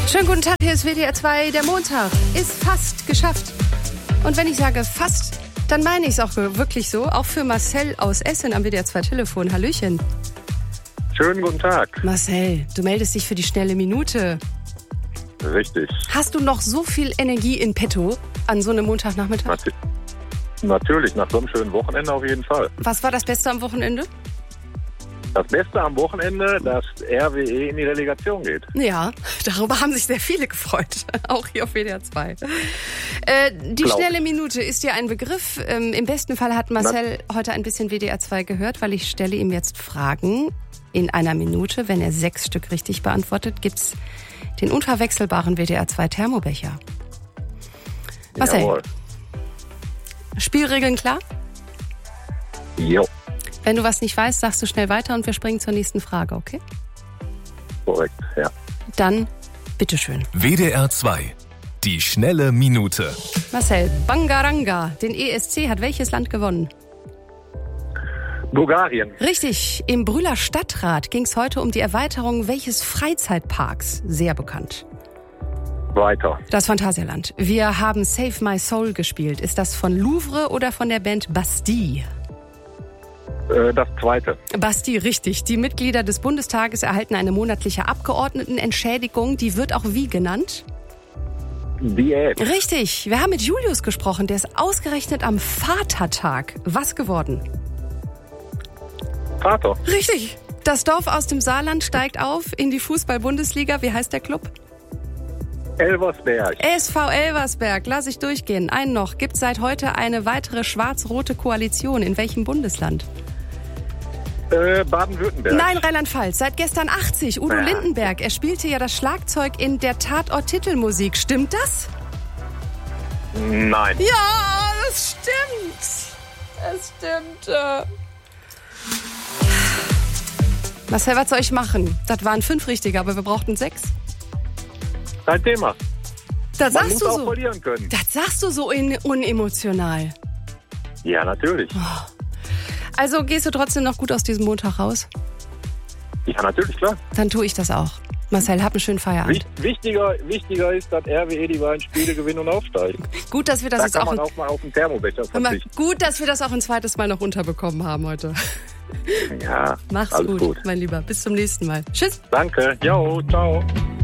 Schönen guten Tag, hier ist WDR 2. Der Montag ist fast geschafft. Und wenn ich sage fast, dann meine ich es auch wirklich so. Auch für Marcel aus Essen am WDR 2 Telefon. Hallöchen. Schönen guten Tag. Marcel, du meldest dich für die schnelle Minute. Richtig. Hast du noch so viel Energie in petto an so einem Montagnachmittag? Natürlich, nach so einem schönen Wochenende auf jeden Fall. Was war das Beste am Wochenende? Das Beste am Wochenende, dass RWE in die Relegation geht. Ja, darüber haben sich sehr viele gefreut, auch hier auf WDR 2. Die schnelle Minute ist dir ein Begriff. Im besten Fall hat Marcel heute ein bisschen WDR 2 gehört, weil ich stelle ihm jetzt Fragen in einer Minute. Wenn er 6 Stück richtig beantwortet, gibt's den unverwechselbaren WDR 2 Thermobecher. Marcel, Jawohl. Spielregeln klar? Jo, Wenn du was nicht weißt, sagst du schnell weiter und wir springen zur nächsten Frage, okay? korrekt, ja. Dann bitteschön. WDR 2. Die schnelle Minute. Marcel, Bangaranga, den ESC hat welches Land gewonnen? Bulgarien, Richtig, im Brühler Stadtrat ging es heute um die Erweiterung welches Freizeitparks? Sehr bekannt. weiter. Das Phantasialand. Wir haben Save My Soul gespielt. Ist das von Louvre oder von der Band Bastille? Das zweite. Bastille, richtig. Die Mitglieder des Bundestages erhalten eine monatliche Abgeordnetenentschädigung. Die wird auch wie genannt? Diät. Richtig. Wir haben mit Julius gesprochen. Der ist ausgerechnet am Vatertag was geworden? Vater. Richtig. Das Dorf aus dem Saarland steigt auf in die Fußball-Bundesliga. Wie heißt der Club? Elversberg. SV Elversberg. Lass ich durchgehen. Einen noch. Gibt seit heute eine weitere schwarz-rote Koalition. In welchem Bundesland? Baden-Württemberg. Nein, Rheinland-Pfalz. Seit gestern 80. Udo Ja. Lindenberg. Er spielte ja das Schlagzeug in der Tatort-Titelmusik. Stimmt das? Nein. Ja, das stimmt. Es stimmt. Marcel, was soll ich machen? Das waren 5 richtige, aber wir brauchten 6. Kein Thema. Das Man sagst muss du auch so. verlieren können. Das sagst du so unemotional. Ja, natürlich. Also gehst du trotzdem noch gut aus diesem Montag raus? Ja, natürlich, klar. Dann tue ich das auch. Marcel, hab einen schönen Feierabend. Wichtiger ist, dass RWE die beiden Spiele gewinnen und aufsteigen. Gut, dass wir das Da jetzt kann auch man auch mal auf den Thermobecher Hör mal, verzichten. gut, dass wir das auch ein zweites Mal noch unterbekommen haben heute. Ja, Mach's alles gut, gut. mein Lieber. Bis zum nächsten Mal. Tschüss. Danke. Jo, ciao.